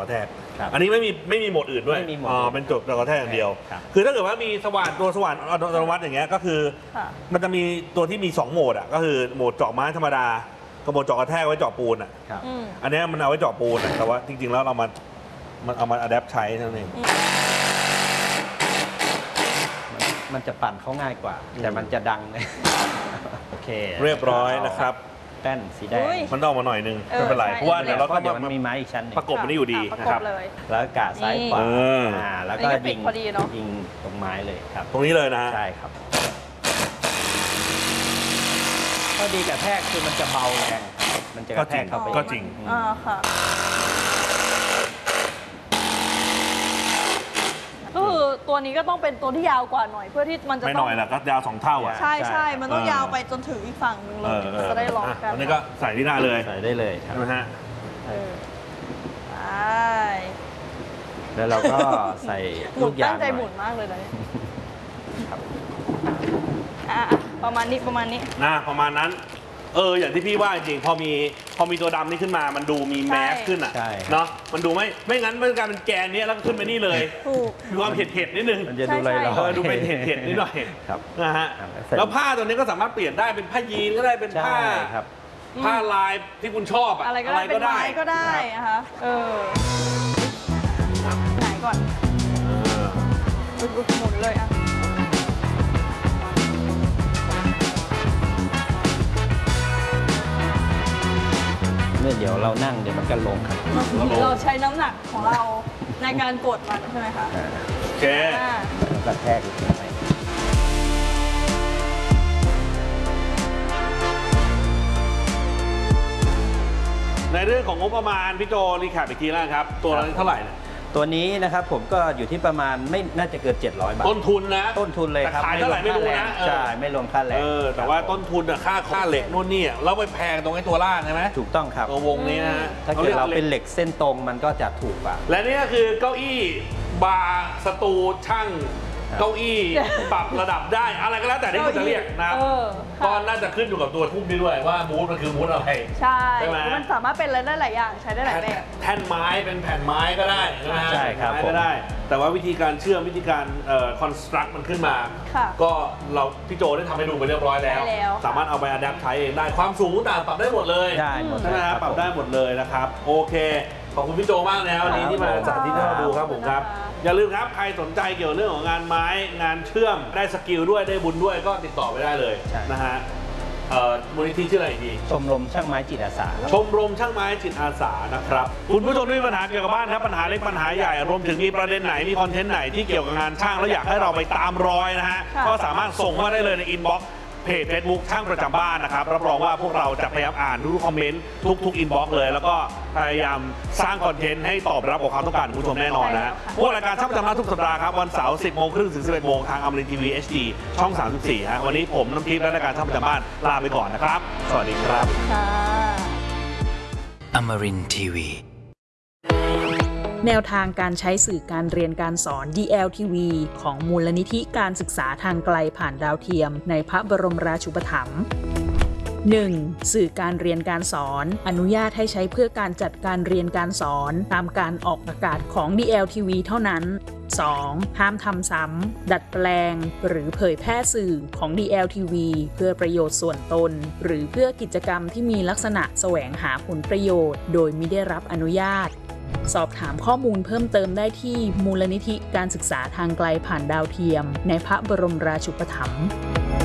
กระแทกอันนี้ไม่มีโหมดอื่นด้วยเป็นจอกระแทกอย่างเดียวคือถ้าเกิดว่ามีตัวสว่านอัตโนมัติอย่างเงี้ยก็คือมันจะมีตัวที่มี2โหมดอ่ะก็คือโหมดเจาะไม้ธรรมดากับโหมดเจาะกระแทกไว้เจาะปูนอ่ะอันนี้มันเอาไว้เจาะปูนแต่ว่าจริงๆแล้วมันเอามาอัดแอปใช้เท่านั้นเองมันจะปั่นเขาง่ายกว่าแต่มันจะดังเลยโอเคเรียบร้อยนะครับแป้นสีแดงมันต้องมาหน่อยนึงไม่เป็นไรเพราะว่าเดี๋ยวเราก็มันมีไม้อีกชั้นประกบมันได้อยู่ดีนะครับแล้วกะซ้ายขวาแล้วก็ยิงตรงไม้เลยครับตรงนี้เลยนะใช่ครับข้อดีกระแทกคือมันจะเบาแรงมันจะกระแทกเข้าไปก็จริงค่ะก็คือตัวนี้ก็ต้องเป็นตัวที่ยาวกว่าหน่อยเพื่อที่มันจะไม่หน่อยแหละก็ยาว2 เท่าอ่ะใช่มันต้องยาวไปจนถึงอีกฝั่งหนึ่งเลยจะได้ล็อกกันอันนี้ก็ใส่ที่หน้าเลยใส่ได้เลยใช่ไหมฮะใช่แล้วเราก็ใส่ลูกยางตั้งใจหมุนมากเลยนะประมาณนี้ประมาณนั้นอย่างที่พี่ว่าจริงพอมีตัวดำนี่ขึ้นมามันดูมีแมสขึ้นอ่ะเนาะมันดูไม่งั้นมันกลายเป็นแกนนี้แล้วก็ขึ้นไปนี่เลยมีความเห็ดนิดนึงมันจะดูอะไรดูเป็นเห็ดนิดหน่อยนะฮะแล้วผ้าตัวนี้ก็สามารถเปลี่ยนได้เป็นผ้ายีนก็ได้เป็นผ้าลายที่คุณชอบอะไรก็ได้นะคะไหนก่อนหมุนเลยเดี๋ยวเรานั่งเดี๋ยวมันก็ลงครับเราใช้น้ำหนักของเราในการกดมันใช่ไหมคะโอเคกระแทกไปในเรื่องของงบประมาณพี่โจรีแคปอีกทีแล้วครับตัวละเท่าไหร่ตัวนี้นะครับผมก็อยู่ที่ประมาณไม่น่าจะเกิน700 บาทต้นทุนนะต้นทุนเลยครับขายเท่าไหร่ไม่รู้นะใช่ไม่รวมค่าแรงแต่ว่าต้นทุนค่าเหล็กนู่นนี่แล้วไปแพงตรงไอ้ตัวล่างใช่ไหมถูกต้องครับตัววงนี้นะถ้าเกิดเราเป็นเหล็กเส้นตรงมันก็จะถูกกว่าและนี่ก็คือเก้าอี้บาร์สตูช่างเก้าอี้ปรับระดับได้อะไรก็แล้วแต่ที่คุณจะเรียกนะครับก็น่าจะขึ้นอยู่กับตัวทุ่มนี้ด้วยว่ามูดมันคือมูดอะไรใช่ไหมมันสามารถเป็นอะไรได้หลายอย่างใช้ได้หลายแบบแท่นไม้เป็นแผ่นไม้ก็ได้ใช่ครับก็ได้แต่ว่าวิธีการเชื่อมวิธีการคอนสตรักมันขึ้นมาก็พี่โจได้ทำให้ดูไปเรียบร้อยแล้วสามารถเอาไปอัดแอปใช้เองได้ความสูงต่างปรับได้หมดเลยได้หมดใช่ไหมครับปรับได้หมดเลยนะครับโอเคขอบคุณพี่โจมากนะวันนี้ที่มาสาธิตให้เราดูครับผมครับอย่าลืมครับใครสนใจเกี่ยวเรื่องของงานไม้งานเชื่อมได้สกิลด้วยได้บุญด้วยก็ติดต่อไปได้เลยนะฮะมูลนิธิชื่ออะไรดีชมรมช่างไม้จิตอาสาชมรมช่างไม้จิตอาสานะครับคุณผู้ชมมีปัญหาเกี่ยวกับบ้านครับปัญหาเล็กปัญหาใหญ่รวมถึงมีประเด็นไหนมีคอนเทนต์ไหนที่เกี่ยวกับงานช่างแล้วอยากให้เราไปตามรอยนะฮะก็สามารถส่งมาได้เลยในอินบ็อกซ์เพจ Facebook ช่างประจำบ้านนะครับรับรองว่าพวกเราจะพยายามอ่านทุกคอมเมนต์ทุกอินบ็อกซ์เลยแล้วก็พยายามสร้างคอนเทนต์ให้ตอบรับกับความต้องการของผู้ชมแน่นอนนะพวกรายการช่างประจำบ้านทุกสัปดาห์ครับวันเสาร์ 10:30 น. ถึง 11:00 น. ทางอมรินทร์ทีวี HD ช่อง 34ฮะวันนี้ผมน้ำทิพย์และรายการช่างประจำบ้านลาไปก่อนนะครับสวัสดีครับอมรินทร์ทีวีแนวทางการใช้สื่อการเรียนการสอน DLTV ของมูลนิธิการศึกษาทางไกลผ่านดาวเทียมในพระบรมราชูปถัมภ์ 1. สื่อการเรียนการสอนอนุญาตให้ใช้เพื่อการจัดการเรียนการสอนตามการออกอากาศของ DLTV เท่านั้น 2. ห้ามทำซ้ำดัดแปลงหรือเผยแพร่สื่อของ DLTV เพื่อประโยชน์ส่วนตนหรือเพื่อกิจกรรมที่มีลักษณะแสวงหาผลประโยชน์โดยมิได้รับอนุญาตสอบถามข้อมูลเพิ่มเติมได้ที่มูลนิธิการศึกษาทางไกลผ่านดาวเทียมในพระบรมราชูปถัมภ์